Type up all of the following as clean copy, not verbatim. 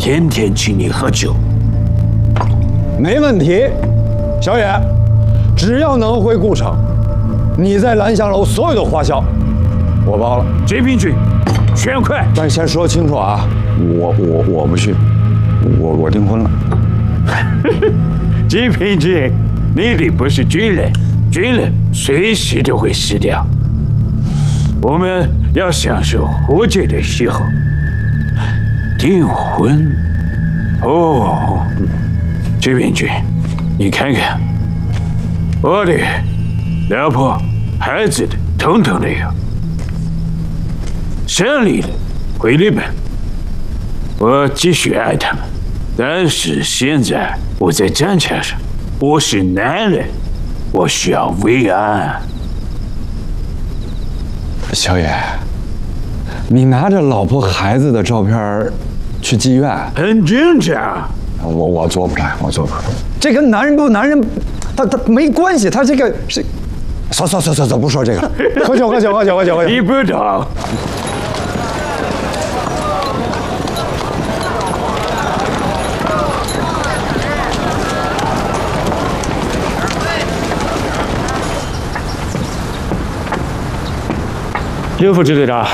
天天请你喝酒。 没问题，小野，只要能回顾城，你在兰香楼所有的花销，我包了。 这平君，全快！ 但先说清楚啊，我不去，我订婚了。 这平君，你的不是军人，军人随时都会死掉。我们要享受活着的时候。订婚？哦，这平君，你看看，我的老婆、孩子的，统统都有。胜利了，回日本，我继续爱他们。但是现在我在战场上，我是男人，我需要慰安。 小野，你拿着老婆孩子的照片去妓院， 很正常。 我做不来，我做不来。这跟男人不男人，他没关系，他这个是。算，不说这个，喝酒。 你不懂。 刘副支队长，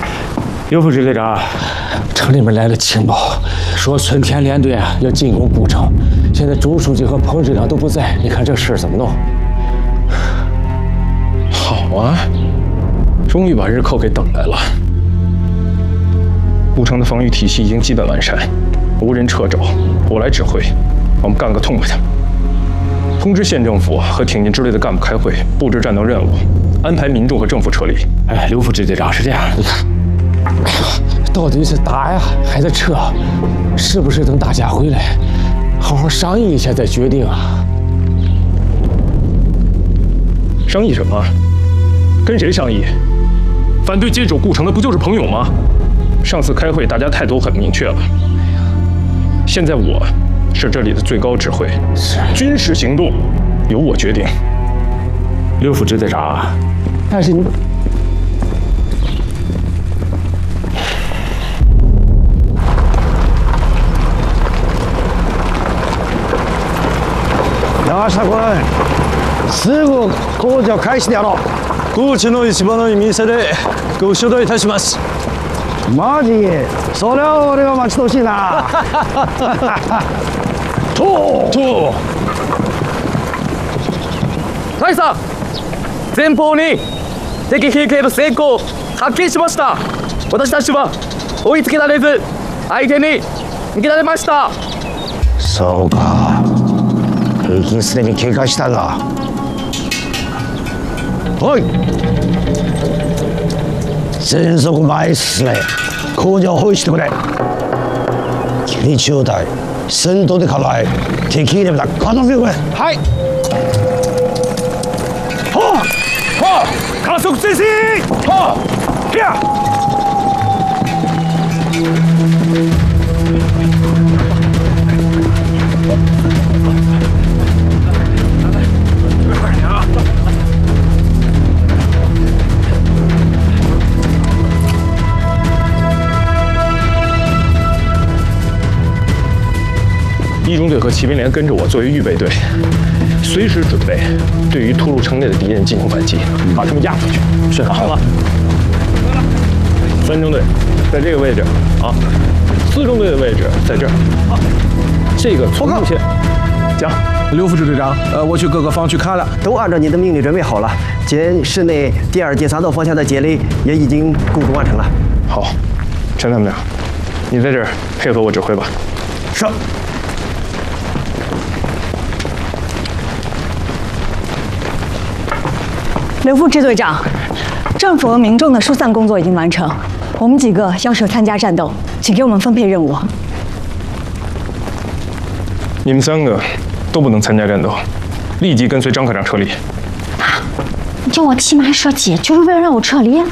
城里面来了情报，说村田联队要进攻古城，现在朱书记和彭支长都不在，你看这事怎么弄？ 好啊，终于把日寇给等来了。古城的防御体系已经基本完善，无人掣肘，我来指挥，我们干个痛快的。通知县政府和挺进支队的干部开会，布置战斗任务，安排民众和政府撤离。 哎，刘副支队长是这样，你看，到底是打呀，还是撤？是不是等大家回来，好好商议一下再决定啊？ 商议什么？跟谁商议？反对坚守故城的不就是彭勇吗？上次开会大家态度很明确了。现在我是这里的最高指挥，军事行动由我决定。 刘副支队长，但是你。 山下君、すぐ工事を開始でやろう。高知の市場の店でご指導いたします。マジ？それは俺は待ち遠しいな。と。 大さん、前方に敵兵系の成功を発見しました。私たちは追いつけられず、相手に逃げられました。 そうか。兵器すでに警戒したが。おい。全速前へ進め。工場を包囲してくれ。霧中隊、先頭で構え、敵入れだ。片付けくれ。はい。 加速前進！ 一中队和骑兵连跟着我作为预备队，随时准备对于突入城内的敌人进行反击，把他们压下去。是，好了。3中队在这个位置啊，4中队的位置在这儿。这个从路线讲。 刘副支队长，我去各个方区看了， 都按照你的命令准备好了。今市内第2、第3道方向的解垒也已经工作完成了。 好，陈参谋长，你在这儿配合我指挥吧。 是。 刘副支队长，政府和民众的疏散工作已经完成，我们几个要求参加战斗，请给我们分配任务。 你们3个都不能参加战斗，立即跟随张科长撤离。 啊！你叫我骑马射击，就是为了让我撤离？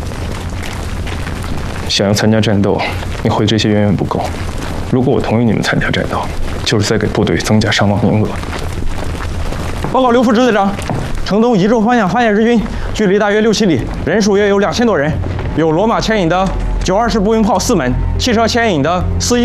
想要参加战斗，你会这些远远不够。如果我同意你们参加战斗，就是在给部队增加伤亡名额。 报告刘副支队长，城东宜州方向发现日军，距离大约6、7里，人数约有2000多人，有罗马牵引的920步兵炮4门，汽车牵引的4